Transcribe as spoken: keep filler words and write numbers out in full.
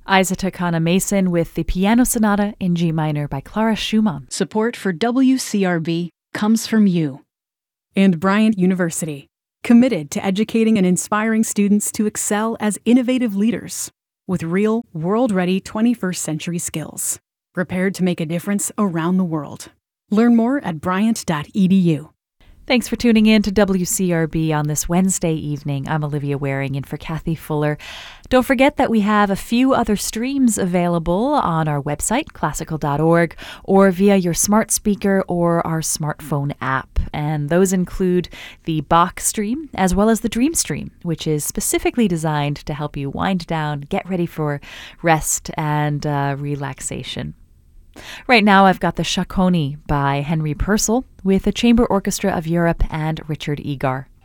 Isata Kana Mason with the Piano Sonata in G minor by Clara Schumann. Support for W C R B comes from you. And Bryant University, committed to educating and inspiring students to excel as innovative leaders with real, world-ready twenty-first century skills, prepared to make a difference around the world. Learn more at bryant dot e d u. Thanks for tuning in to W C R B on this Wednesday evening. I'm Olivia Waring in for Kathy Fuller. Don't forget that we have a few other streams available on our website, classical dot org, or via your smart speaker or our smartphone app. And those include the Bach stream as well as the Dream stream, which is specifically designed to help you wind down, get ready for rest and uh, relaxation. Right now, I've got the Chaconne by Henry Purcell with the Chamber Orchestra of Europe and Richard Egar.